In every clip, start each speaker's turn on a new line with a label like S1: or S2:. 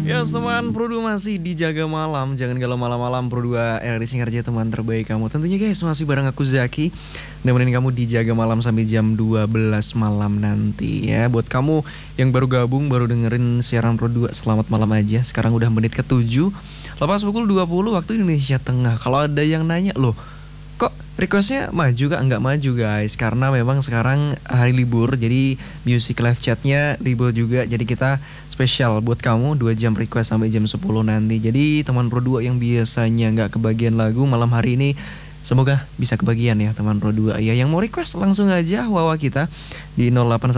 S1: Ya, teman Pro 2 masih dijaga malam. Jangan galau malam-malam. Pro 2 RRI Singarja, teman terbaik kamu. Tentunya guys, masih bareng aku Zaki, nemenin kamu dijaga malam sampai jam 12 malam nanti ya. Buat kamu yang baru gabung, baru dengerin siaran Pro 2, selamat malam aja. Sekarang udah menit ke-7, lepas pukul 20 waktu Indonesia Tengah. Kalau ada yang nanya, loh kok requestnya maju kak? Nggak maju guys, karena memang sekarang hari libur, jadi music live chatnya libur juga. Jadi kita spesial buat kamu 2 jam request sampai jam 10 nanti. Jadi teman Pro 2 yang biasanya nggak kebagian lagu malam hari ini, semoga bisa kebagian ya teman Pro 2 ya. Yang mau request langsung aja wawa kita di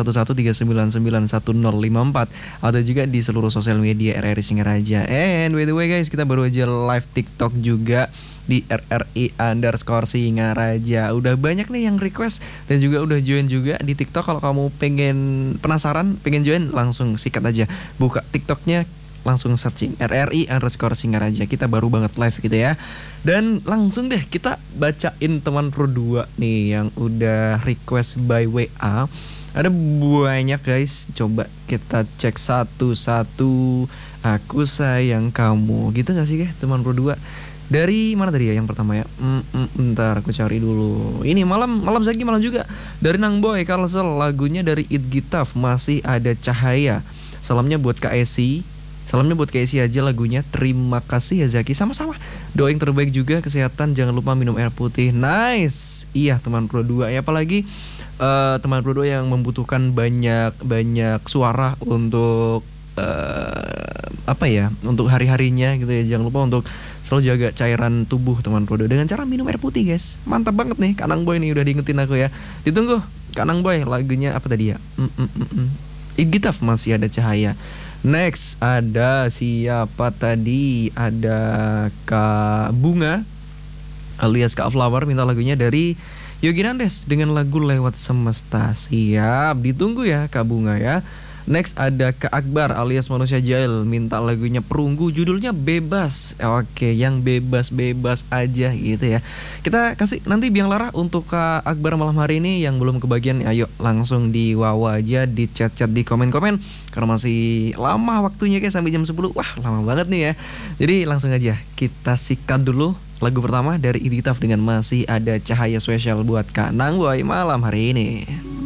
S1: 081139911054 atau juga di seluruh sosial media RRI Singaraja. And by the way guys, kita baru aja live TikTok juga di RRI_Singaraja. Udah banyak nih yang request dan juga udah join juga di TikTok. Kalau kamu pengen penasaran, pengen join, langsung sikat aja, buka TikToknya, langsung searching RRI_Singaraja. Kita baru banget live gitu ya. Dan langsung deh kita bacain teman Pro 2 nih yang udah request by WA. Ada banyak guys, coba kita cek satu-satu. Aku sayang kamu, gitu gak sih guys teman Pro 2? Dari mana tadi ya yang pertama ya? Bentar aku cari dulu. Ini malam Zaki malam juga. Dari Nang Boy Kalsel, lagunya dari It Gitaf, masih ada cahaya. Salamnya buat Kak Esi. Salamnya buat Kak Esi aja lagunya. Terima kasih ya Zaki. Sama-sama. Doa yang terbaik juga, kesehatan, jangan lupa minum air putih. Nice. Iya teman Pro 2 ya, apalagi teman Pro 2 yang membutuhkan banyak suara untuk apa ya, untuk hari-harinya gitu ya. Jangan lupa untuk selalu jaga cairan tubuh teman Pro 2 dengan cara minum air putih guys. Mantap banget nih Kanang Boy nih, udah diingetin aku ya. Ditunggu Kanang Boy, lagunya apa tadi ya? It Gitaf, masih ada cahaya. Next ada siapa tadi? Ada Kak Bunga alias Kak Flower, minta lagunya dari Yogi Nandes dengan lagu Lewat Semesta. Siap, ditunggu ya Kak Bunga ya. Next ada Kak Akbar alias Manusia Jail, minta lagunya Perunggu, judulnya Bebas. Oke, yang bebas-bebas aja gitu ya. Kita kasih nanti biang lara untuk Kak Akbar malam hari ini. Yang belum kebagian, ayo langsung di wawa aja, di chat-chat, di komen-komen, karena masih lama waktunya guys, sampai jam 10. Wah, lama banget nih ya. Jadi langsung aja kita sikat dulu lagu pertama dari It Gitaf dengan Masih Ada Cahaya, spesial buat Kak Nang Boy malam hari ini.